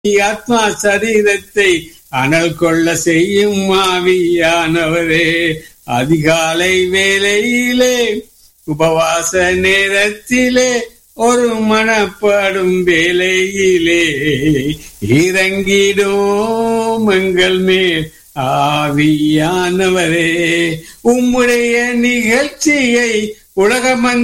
ஆத்மா சரீரத்தை அனல் கொள்ள செய்யும் ஆவியானவரே, அதிகாலை வேளையிலே உபவாச நேரத்திலே ஒரு மனப்படும் வேளையிலே இறங்கிடும் எங்கள் மேல் ஆவியானவரே. உம்முடைய நிகழ்ச்சியை உலகமங்க